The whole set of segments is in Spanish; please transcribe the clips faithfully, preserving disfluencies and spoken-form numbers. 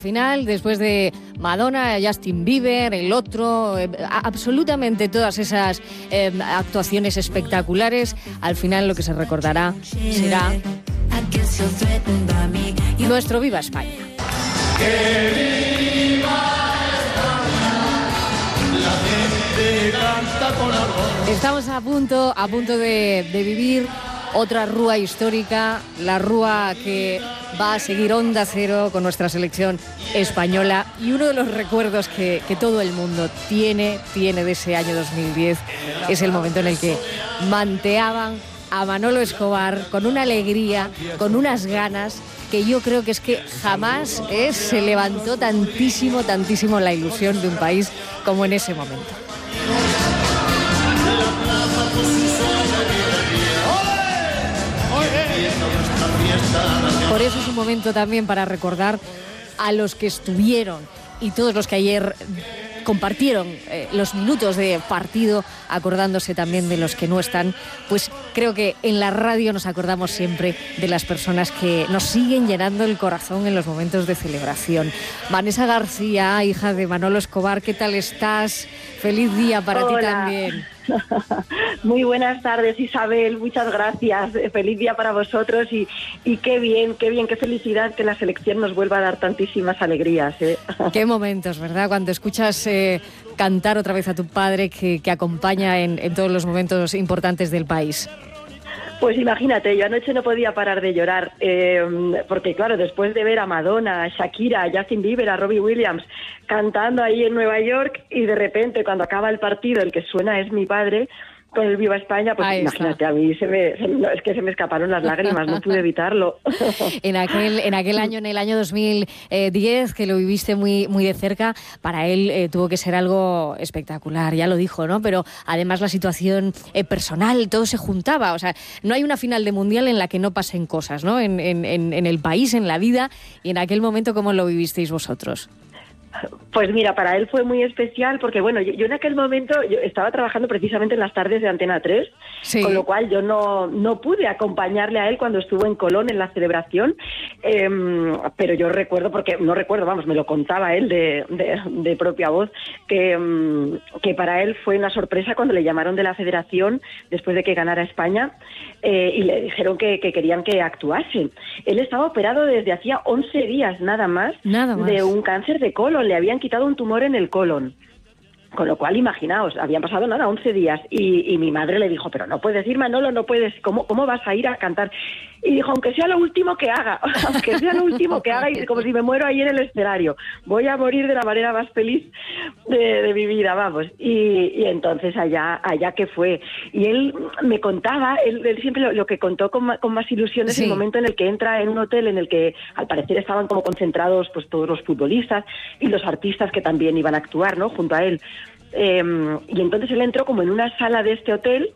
Final, después de Madonna, Justin Bieber, el otro, eh, absolutamente todas esas eh, actuaciones espectaculares, al final lo que se recordará será nuestro Viva España. ¡Que viva España! La gente canta con amor. Estamos a punto, a punto de, de vivir otra rúa histórica, la rúa que va a seguir Onda Cero con nuestra selección española, y uno de los recuerdos que, que todo el mundo tiene, tiene de ese año dos mil diez es el momento en el que manteaban a Manolo Escobar con una alegría, con unas ganas, que yo creo que es que jamás eh, se levantó tantísimo, tantísimo la ilusión de un país como en ese momento. Por eso es un momento también para recordar a los que estuvieron y todos los que ayer compartieron eh, los minutos de partido, acordándose también de los que no están. Pues creo que en la radio nos acordamos siempre de las personas que nos siguen llenando el corazón en los momentos de celebración. Vanessa García, hija de Manolo Escobar, ¿qué tal estás? Feliz día para Hola. ti también. Muy buenas tardes, Isabel, muchas gracias. Feliz día para vosotros y, y qué bien, qué bien, qué felicidad que la selección nos vuelva a dar tantísimas alegrías, ¿eh? Qué momentos, ¿verdad? Cuando escuchas eh, cantar otra vez a tu padre que, que acompaña en, en todos los momentos importantes del país. Pues imagínate, yo anoche no podía parar de llorar, eh, porque claro, después de ver a Madonna, a Shakira, a Justin Bieber, a Robbie Williams cantando ahí en Nueva York, y de repente cuando acaba el partido el que suena es mi padre con el Viva España, pues ahí imagínate, está. A mí se me, se, no, es que se me escaparon las lágrimas, no pude evitarlo. En aquel, en aquel año, en el año dos mil diez, que lo viviste muy, muy de cerca, para él eh, tuvo que ser algo espectacular, ya lo dijo, ¿no? Pero además la situación eh, personal, todo se juntaba, o sea, no hay una final de Mundial en la que no pasen cosas, ¿no? En, en, en el país, en la vida, y en aquel momento, ¿cómo lo vivisteis vosotros? Pues mira, para él fue muy especial porque, bueno, yo, yo en aquel momento yo estaba trabajando precisamente en las tardes de Antena tres, sí. Con lo cual yo no, no pude acompañarle a él cuando estuvo en Colón en la celebración, eh, pero yo recuerdo, porque no recuerdo, vamos, me lo contaba él de, de, de propia voz, que, um, que para él fue una sorpresa cuando le llamaron de la federación después de que ganara España eh, y le dijeron que, que querían que actuase. Él estaba operado desde hacía once días nada más, nada más. de un cáncer de colon. Le habían quitado un tumor en el colon. Con lo cual, imaginaos, habían pasado nada, once días, y, y mi madre le dijo, pero no puedes ir, Manolo, no puedes, ¿cómo, cómo vas a ir a cantar? Y dijo, aunque sea lo último que haga, aunque sea lo último que haga, y como si me muero ahí en el escenario, voy a morir de la manera más feliz de, de mi vida, vamos. Y, y entonces allá, allá que fue. Y él me contaba, él, él siempre lo, lo que contó con, ma, con más ilusión es sí. El momento en el que entra en un hotel en el que al parecer estaban como concentrados pues todos los futbolistas y los artistas que también iban a actuar, ¿no?, junto a él. Eh, y entonces él entró como en una sala de este hotel,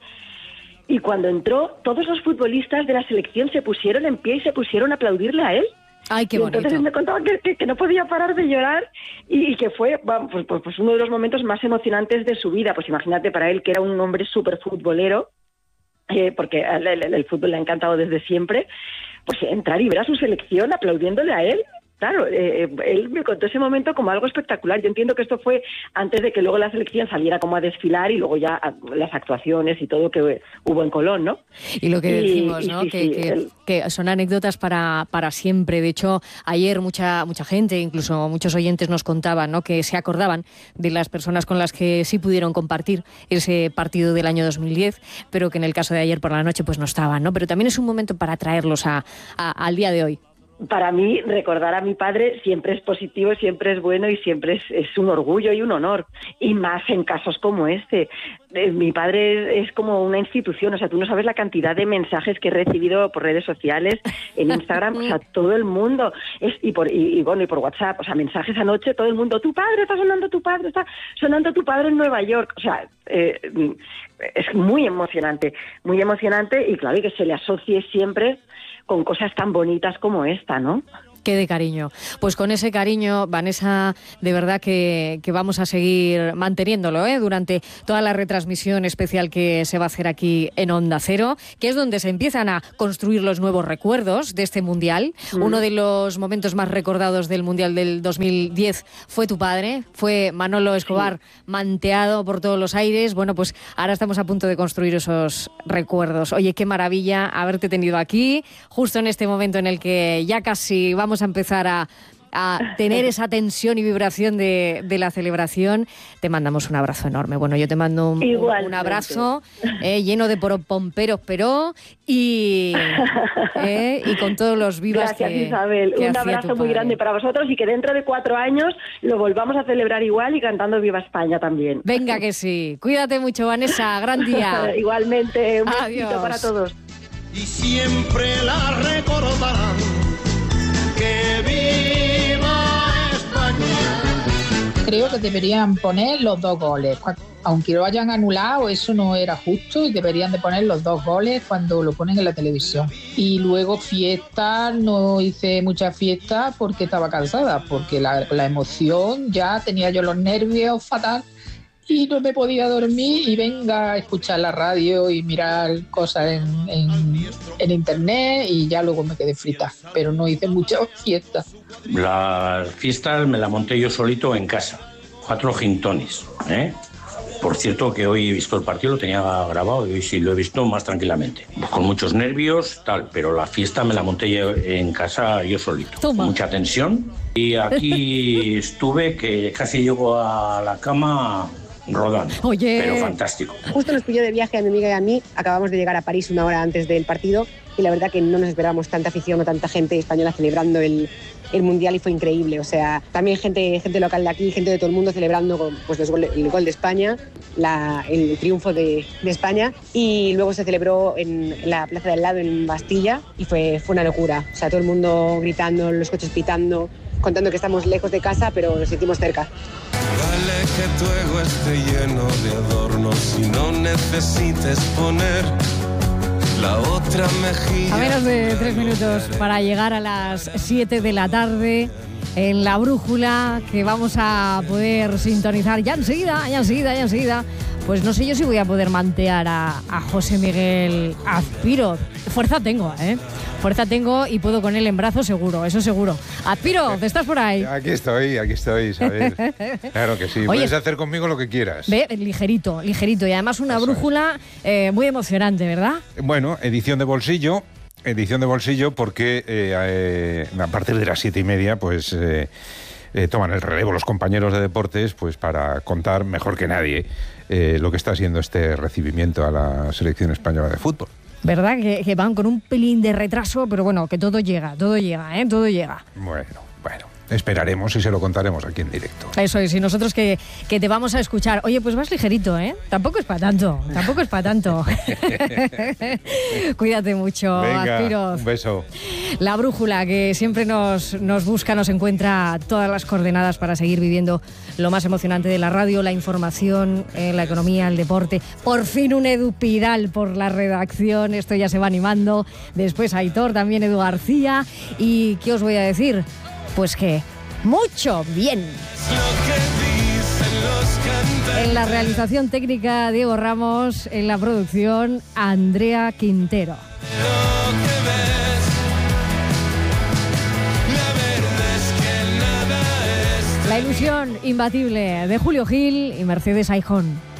y cuando entró todos los futbolistas de la selección se pusieron en pie y se pusieron a aplaudirle a él. Ay, qué y bonito. Entonces él me contaba que, que, que no podía parar de llorar y, y que fue bueno, pues, pues, pues uno de los momentos más emocionantes de su vida. Pues imagínate, para él, que era un hombre súper futbolero, eh, porque el, el, el fútbol le ha encantado desde siempre, pues entrar y ver a su selección aplaudiéndole a él. Claro, eh, él me contó ese momento como algo espectacular. Yo entiendo que esto fue antes de que luego la selección saliera como a desfilar y luego ya a, las actuaciones y todo que hubo en Colón, ¿no? Y lo que decimos, y, ¿no? Y, que, sí, que, el... que son anécdotas para, para siempre. De hecho, ayer mucha mucha gente, incluso muchos oyentes nos contaban, ¿no?, que se acordaban de las personas con las que sí pudieron compartir ese partido del año dos mil diez, pero que en el caso de ayer por la noche pues no estaban, ¿no? Pero también es un momento para traerlos a, a, al día de hoy. Para mí, recordar a mi padre siempre es positivo, siempre es bueno y siempre es, es un orgullo y un honor. Y más en casos como este. Eh, mi padre es, es como una institución. O sea, tú no sabes la cantidad de mensajes que he recibido por redes sociales, en Instagram, o sea, todo el mundo. Es, y, por, y, y bueno, y por WhatsApp, o sea, mensajes anoche, todo el mundo, tu padre, está sonando tu padre, está sonando tu padre en Nueva York. O sea, eh, es muy emocionante, muy emocionante y claro, y que se le asocie siempre con cosas tan bonitas como esta, ¿no? Qué de cariño. Pues con ese cariño, Vanessa, de verdad que, que vamos a seguir manteniéndolo ¿eh? durante toda la retransmisión especial que se va a hacer aquí en Onda Cero, que es donde se empiezan a construir los nuevos recuerdos de este Mundial. Mm. Uno de los momentos más recordados del Mundial del dos mil diez fue tu padre, fue Manolo Escobar, sí. manteado por todos los aires. Bueno, pues ahora estamos a punto de construir esos recuerdos. Oye, qué maravilla haberte tenido aquí, justo en este momento en el que ya casi vamos a empezar a, a tener esa tensión y vibración de, de la celebración. Te mandamos un abrazo enorme. Bueno, yo te mando un, un abrazo eh, lleno de pomperos, pero y, eh, y con todos los vivas. Gracias, que, Isabel. que un abrazo muy grande para vosotros y que dentro de cuatro años lo volvamos a celebrar igual y cantando Viva España también. Venga que sí. Cuídate mucho, Vanessa. Gran día. Igualmente. Un Adiós. besito para todos. Y siempre la recordarán. ¡Que viva España! Creo que deberían poner los dos goles. Aunque lo hayan anulado, eso no era justo y deberían de poner los dos goles cuando lo ponen en la televisión. Y luego fiesta, no hice mucha fiesta porque estaba cansada, porque la, la emoción, ya tenía yo los nervios fatal y no me podía dormir y venga a escuchar la radio y mirar cosas en, en, en internet y ya luego me quedé frita, pero no hice mucha fiesta. Las fiestas me la monté yo solito en casa, cuatro gin tonics, ¿eh? Por cierto que hoy he visto el partido, lo tenía grabado y hoy sí lo he visto más tranquilamente, con muchos nervios, tal, pero la fiesta me la monté yo en casa yo solito, Toma. Con mucha tensión y aquí estuve que casi llego a la cama rodando. Oye. Pero fantástico. Justo nos pilló de viaje a mi amiga y a mí, acabamos de llegar a París una hora antes del partido y la verdad que no nos esperábamos tanta afición o tanta gente española celebrando el, el Mundial y fue increíble. O sea, también gente, gente local de aquí, gente de todo el mundo celebrando pues, los gol, el gol de España, la, el triunfo de, de España y luego se celebró en la plaza de al lado, en Bastilla y fue, fue una locura. O sea, todo el mundo gritando, los coches pitando, contando que estamos lejos de casa pero nos sentimos cerca. Vale que tu ego esté lleno de adornos y no necesites poner la otra mejilla. A menos de tres minutos para llegar a las siete de la tarde en la brújula que vamos a poder sintonizar ya enseguida, ya enseguida, ya enseguida. Pues no sé yo si voy a poder mantear a, a José Miguel Azpiroz. Fuerza tengo, ¿eh? Fuerza tengo y puedo con él en brazos seguro, eso seguro. Azpiroz, ¿estás por ahí? Aquí estoy, aquí estoy, Isabel. Claro que sí, Oye, puedes hacer conmigo lo que quieras. Ve, ligerito, ligerito. Y además una eso brújula eh, muy emocionante, ¿verdad? Bueno, edición de bolsillo. Edición de bolsillo porque eh, eh, a partir de las siete y media, pues... Eh, Eh, toman el relevo los compañeros de deportes pues para contar mejor que nadie eh, lo que está siendo este recibimiento a la selección española de fútbol. ¿Verdad? Que, que van con un pelín de retraso, pero bueno, que todo llega, todo llega, ¿eh? Todo llega. Bueno, bueno. Esperaremos y se lo contaremos aquí en directo. Eso es, y nosotros que, que te vamos a escuchar. Oye, pues vas ligerito, ¿eh? Tampoco es para tanto, tampoco es para tanto. Cuídate mucho, Venga, Azpiroz. Un beso. La brújula, que siempre nos, nos busca, nos encuentra todas las coordenadas para seguir viviendo lo más emocionante de la radio, la información, eh, la economía, el deporte. Por fin un Edu Pidal por la redacción, esto ya se va animando. Después Aitor, también Edu García. ¿Y qué os voy a decir? Pues que mucho bien. En la realización técnica, Diego Ramos. En la producción, Andrea Quintero. La ilusión imbatible de Julio Gil y Mercedes Aijón.